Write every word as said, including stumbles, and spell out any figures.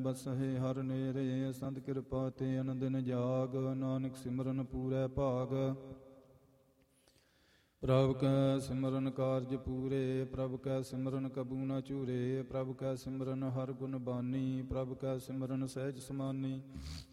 ਬਸਹਿ ਹਰ ਨੇਰੇ ਸੰਤ ਕਿਰਪਾ ਤੇ ਅਨੰਦਿਨ ਜਾਗ। ਨਾਨਕ ਸਿਮਰਨ ਪੂਰੈ ਭਾਗ। ਪ੍ਰਭ ਕੈ ਸਿਮਰਨ ਕਾਰਜ ਪੂਰੇ, ਪ੍ਰਭ ਕੈ ਸਿਮਰਨ ਕਬੂ ਨ ਚੂਰੇ। ਪ੍ਰਭ ਕੈ ਸਿਮਰਨ ਹਰ ਗੁਣ ਬਾਨੀ, ਪ੍ਰਭ ਕੈ ਸਿਮਰਨ ਸਹਿਜ ਸਮਾਨੀ।